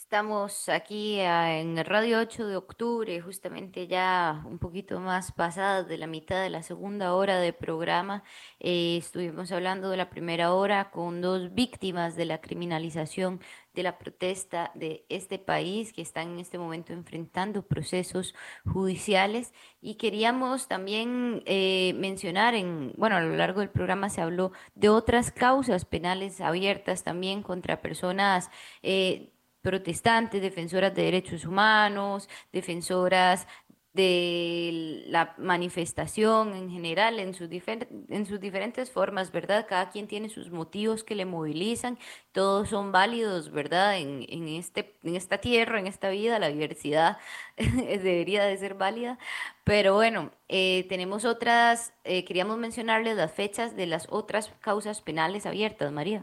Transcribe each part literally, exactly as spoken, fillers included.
Estamos aquí ah, en Radio ocho de octubre, justamente ya un poquito más pasada de la mitad de la segunda hora de programa. Eh, estuvimos hablando de la primera hora con dos víctimas de la criminalización de la protesta de este país que están en este momento enfrentando procesos judiciales. Y queríamos también eh, mencionar en, bueno, a lo largo del programa se habló de otras causas penales abiertas también contra personas. eh, protestantes, defensoras de derechos humanos, defensoras de la manifestación en general, en sus, difer- en sus diferentes formas, ¿verdad? Cada quien tiene sus motivos que le movilizan, todos son válidos, ¿verdad? En, en este, en esta tierra, en esta vida, la diversidad debería de ser válida. Pero bueno, eh, tenemos otras, eh, queríamos mencionarles las fechas de las otras causas penales abiertas, María.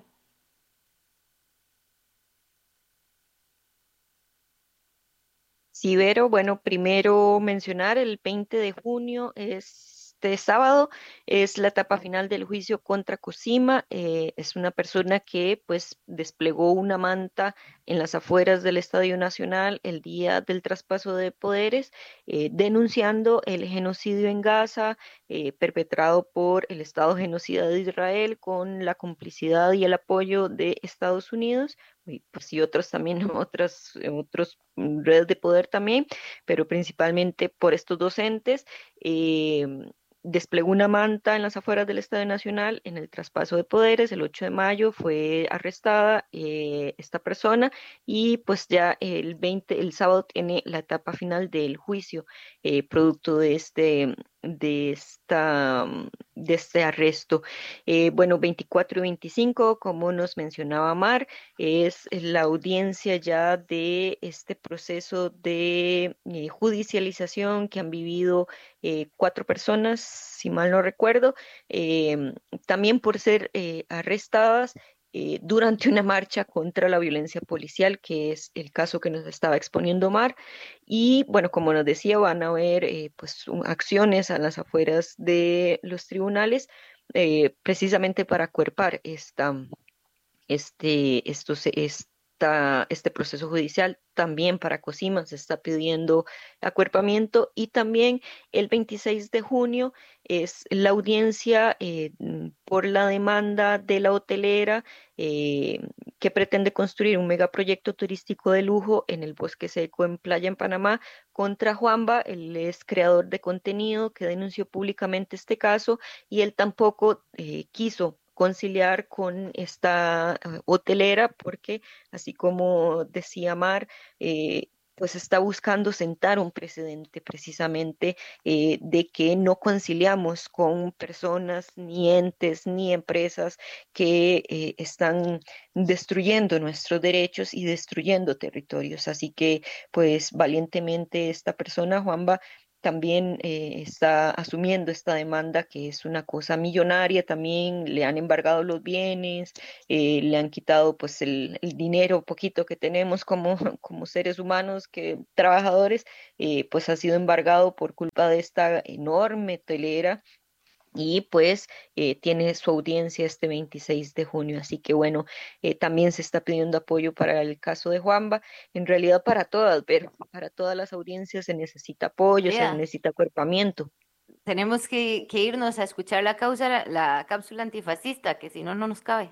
Sí, Vero, bueno, primero mencionar el veinte de junio, este sábado, es la etapa final del juicio contra Cosima. Eh, es una persona que pues desplegó una manta en las afueras del Estadio Nacional el día del traspaso de poderes, eh, denunciando el genocidio en Gaza, eh, perpetrado por el Estado genocida de Israel con la complicidad y el apoyo de Estados Unidos y pues y otros también, otras, eh, otros mm, redes de poder también, pero principalmente por estos docentes. eh, Desplegó una manta en las afueras del Estadio Nacional en el traspaso de poderes. El ocho de mayo fue arrestada eh, esta persona y pues ya el veinte, el sábado tiene la etapa final del juicio, eh, producto de este, de esta, mm, de este arresto. Eh, bueno, veinticuatro y veinticinco, como nos mencionaba Mar, es la audiencia ya de este proceso de eh, judicialización que han vivido eh, cuatro personas, si mal no recuerdo, em, también por ser eh, arrestadas eh, durante una marcha contra la violencia policial, que es el caso que nos estaba exponiendo Mar. Y bueno, como nos decía, van a haber eh, pues un- acciones a las afueras de los tribunales, eh, precisamente para acuerpar esta este, esto se- esta- este proceso judicial. También para Cosima se está pidiendo acuerpamiento y también el veintiséis de junio es la audiencia eh, mm, por la demanda de la hotelera eh, que pretende construir un megaproyecto turístico de lujo en el Bosque Seco en Playa en Panamá contra Juanba. Él es creador de contenido que denunció públicamente este caso y él tampoco eh, quiso conciliar con esta eh, hotelera porque, así como decía Mar, eh, pues está buscando sentar un precedente precisamente eh, de que no conciliamos con personas, ni entes, ni empresas que eh, están destruyendo nuestros derechos y destruyendo territorios. Así que, pues, valientemente esta persona, Juanba, también eh, está asumiendo esta demanda que es una cosa millonaria. También le han embargado los bienes, eh, le han quitado pues el, el dinero poquito que tenemos como, como seres humanos, que trabajadores, eh, pues ha sido embargado por culpa de esta enorme telera y pues eh, tiene su audiencia este veintiséis de junio. Así que bueno, eh, también se está pidiendo apoyo para el caso de Juanba, en realidad para todas, pero para todas las audiencias se necesita apoyo, se María. necesita acuerpamiento. Tenemos que, que irnos a escuchar la causa, la, la cápsula antifascista, que si no, no nos cabe.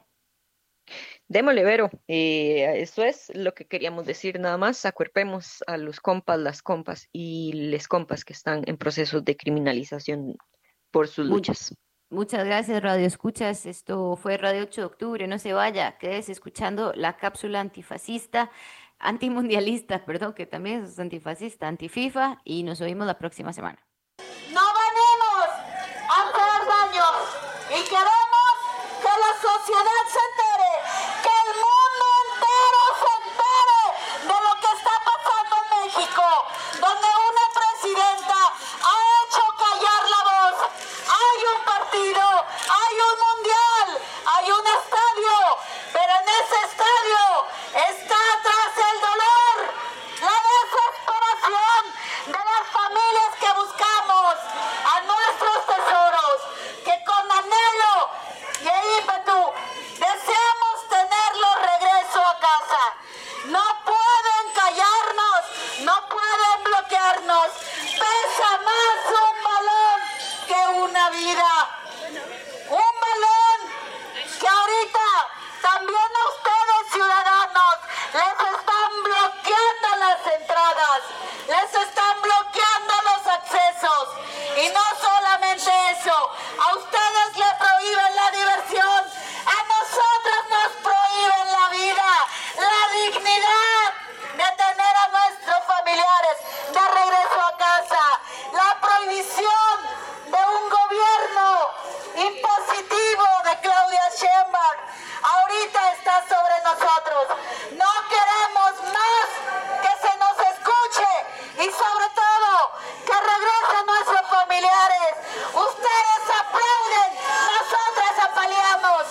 Démosle, Vero, eh, eso es lo que queríamos decir nada más, acuerpemos a los compas, las compas y les compas que están en procesos de criminalización por sus Mu- luchas. Muchas gracias, Radio Escuchas. Esto fue Radio ocho de octubre. No se vaya, quédese escuchando la cápsula antifascista, antimundialista, perdón, que también es antifascista, antififa, y nos oímos la próxima semana. No venimos a hacer daño y queremos que la sociedad se entere, que el mundo entero se entere de lo que está pasando en México, donde una presidenta ha hecho callar la voz. Hay un partido, hay un mundial, hay un estadio, pero en ese estadio está atrás el dolor, la desesperación de las familias que buscan No queremos más que se nos escuche y sobre todo que regresen nuestros familiares. Ustedes aplauden, nosotras apaleamos.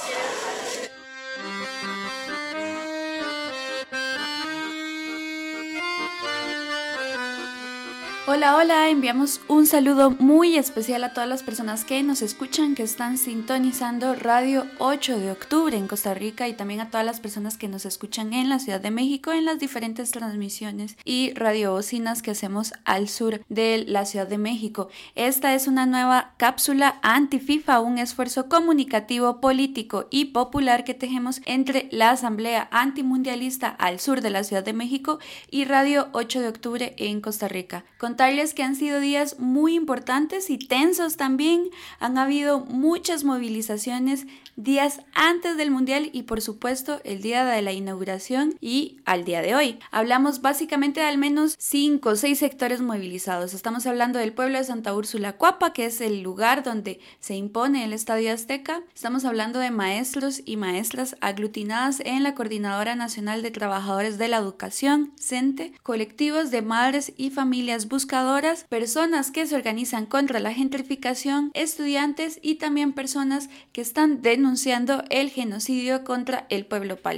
Hola, hola, enviamos un saludo muy especial a todas las personas que nos escuchan, que están sintonizando Radio ocho de octubre en Costa Rica, y también a todas las personas que nos escuchan en la Ciudad de México en las diferentes transmisiones y radiobocinas que hacemos al sur de la Ciudad de México. Esta es una nueva cápsula anti-FIFA, un esfuerzo comunicativo, político y popular que tejemos entre la Asamblea Antimundialista al sur de la Ciudad de México y Radio ocho de octubre en Costa Rica. Contarles que han sido días muy importantes y tensos también. Han habido muchas movilizaciones días antes del Mundial y por supuesto el día de la inauguración y al día de hoy. Hablamos básicamente de al menos cinco o seis sectores movilizados. Estamos hablando del pueblo de Santa Úrsula Cuapa, que es el lugar donde se impone el Estadio Azteca. Estamos hablando de maestros y maestras aglutinadas en la Coordinadora Nacional de Trabajadores de la Educación, CENTE, colectivos de madres y familias buscadoras, personas que se organizan contra la gentrificación, estudiantes y también personas que están denunciando el genocidio contra el pueblo palestino.